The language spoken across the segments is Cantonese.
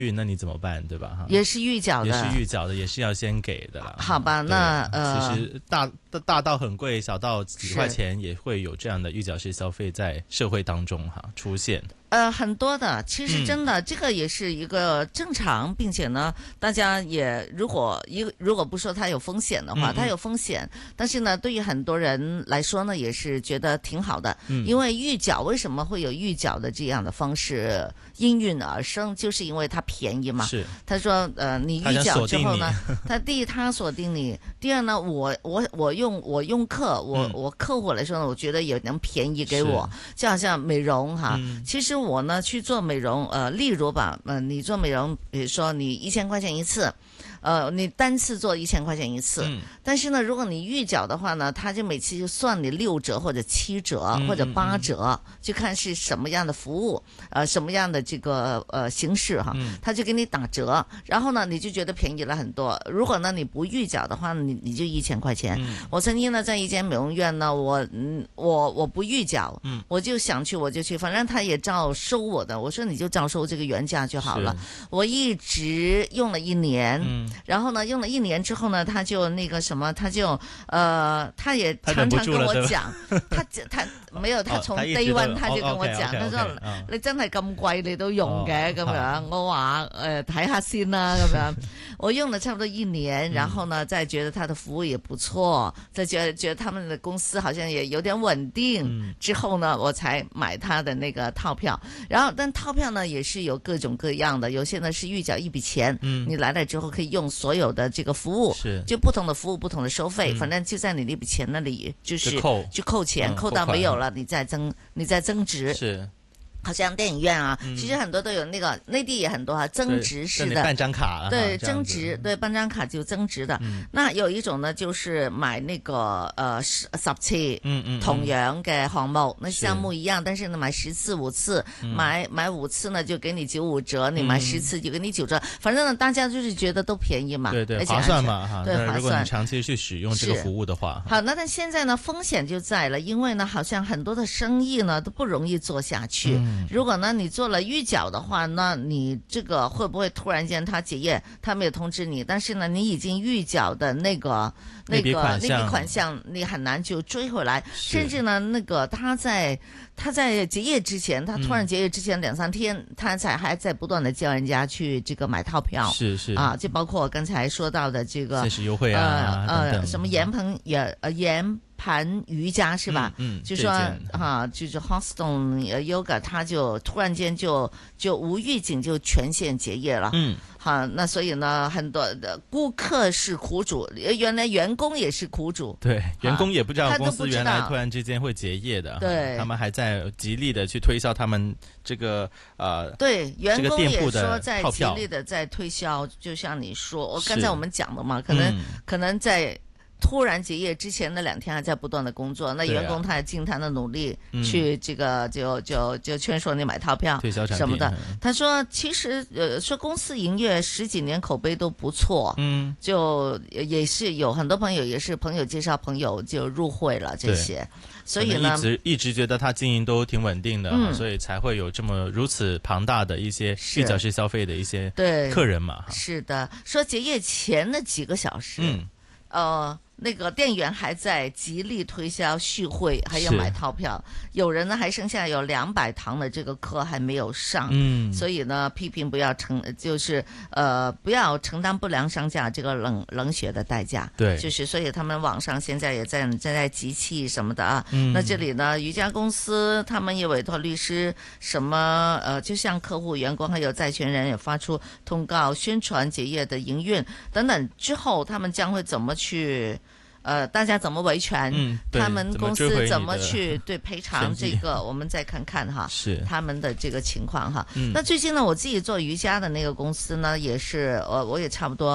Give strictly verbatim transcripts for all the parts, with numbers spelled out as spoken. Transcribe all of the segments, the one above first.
那你怎么办，对吧？ 也是预缴的， 也是预缴的，也是要先给的啦。 好吧，那呃，其实大大到很贵，小到几块钱也会有这样的预缴式消费在社会当中哈出现。 呃，很多的，其实真的、嗯、这个也是一个正常，并且呢，大家也如果一如果不说它有风险的话，嗯、它有风险，但是呢，对于很多人来说呢，也是觉得挺好的，嗯、因为预缴为什么会有预缴的这样的方式应运而生，就是因为它便宜嘛。 是， 他说，呃，你预缴之后呢，他第一他锁定你，第二呢，我我我用我用客，我、嗯、我客户来说呢，我觉得也能便宜给我，就好像美容哈，嗯、其实。我呢去做美容，呃，例如吧，呃，你做美容，比如说你一千块钱一次，呃，你单次做一千块钱一次，嗯、但是呢，如果你预缴的话呢，他就每次就算你六折或者七折或者八折，嗯嗯、就看是什么样的服务，呃，什么样的这个呃形式哈，嗯、他就给你打折，然后呢，你就觉得便宜了很多。如果呢你不预缴的话，你你就一千块钱。嗯、我曾经呢在一间美容院呢，我嗯我我不预缴，嗯、我就想去我就去，反正他也照收我的，我说你就照收这个原价就好了。我一直用了一年。嗯然后呢，用了一年之后呢，他就那个什麼，他就呃，他也常常跟我講，他他沒有，他從 day one 他就跟我講，他說你真係咁貴你都用嘅咁樣，我話誒睇下先啦咁樣，我用了差不多一年，然後呢，再覺得他的服務也不錯，再覺得覺得他們的公司好像也有點穩定，之後呢，我才買他的那個套票，然後但套票呢也是有各種各樣的，有些呢是預繳一筆錢，你來了之後可以用。用所有的這個服務，是就不同的服務不同的收費，嗯、反正就在你那筆錢那裡，就是就扣，就扣錢，嗯、扣到沒有了，你再增，你再增值。是。好像電影院啊，嗯、其實很多都有那個內地也很多哈、啊，增值式的， 辦張卡， 對，增值，對，辦張卡就增值的。嗯、那有一種呢，就是買那個呃十十次，嗯嗯，同樣嘅項目，那項目一樣，但是呢買十次五次，嗯、買買五次呢就給你九五折，你買十次就給你九折，嗯、反正呢大家就是覺得都便宜嘛， 對對， 而且划算嘛哈， 對，划算。 如果你長期去使用這個服務的話， 好，那但現在呢風險就在了，因為呢好像很多的生意呢都不容易做下去。嗯如果呢，你做了預繳的話，那你這個會不會突然間他結業，他沒有通知你，但是呢，你已經預繳的那個那個那筆款項，你很難就追回來，甚至呢，那個他在他在結業之前，他突然結業之前兩三天，嗯、他才還在不斷的叫人家去這個買套票， 是是啊，就包括我剛才說到的這個限時優惠啊， 呃等等呃什麼鹽棚也呃鹽。盤瑜伽是吧？嗯，嗯就說哈，就是 Hoston Yoga， 他就突然間就就無預警就全線結業了。嗯，好，那所以呢，很多的顧客是苦主，原來員工也是苦主。 對，員工也不知道公司原來突然之間會結業的。對，他們還在極力的去推銷他們這個呃， 對，員工也說在極力的在推銷，就像你說，我剛才我們講的嘛，可能、嗯、可能在。突然結業之前那兩天還在不斷的工作，那員工他也盡他的努力去這個就就就勸說你買套票什麼的。他說其實呃說公司營業十幾年口碑都不錯，嗯，就也是有很多朋友也是朋友介紹朋友就入會了這些，所以呢一直一直覺得他經營都挺穩定的，嗯、所以才會有這麼如此龐大的一些預繳式消費的一些客人嘛。 是的，說結業前那幾個小時，嗯，呃。那個店員還在極力推銷續會，還要買套票。有人呢還剩下有兩百堂的這個課還沒有上，嗯，所以呢批評不要承，就是呃不要承擔不良商家這個冷冷血的代價。對，就是所以他們網上現在也在在在集氣什麼的啊。嗯，那這裡呢瑜伽公司他們也委託律師什麼呃就向客戶、員工還有債權人也發出通告宣傳結業的營運等等之後，他們將會怎麼去？呃，大家怎麼維權？嗯，他們公司怎麼去對賠償？這個我們再看看哈，是他們的這個情況哈。嗯，那最近呢，我自己做瑜伽的那個公司呢，也是我我也差不多。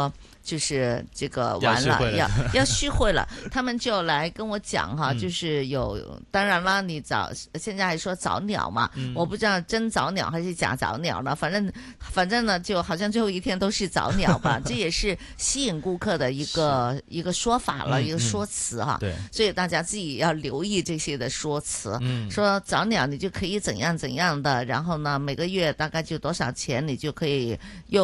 就是這個完了，要要續會了，他們就來跟我講哈，就是有，當然啦，你早現在還說早鳥嘛，我不知道真早鳥還是假早鳥呢，反正反正呢，就好像最後一天都是早鳥吧，這也是吸引顧客的一個一個說法了，一個說辭哈。對，所以大家自己要留意這些的說辭，說早鳥你就可以怎樣怎樣的，然後呢，每個月大概就多少錢，你就可以用。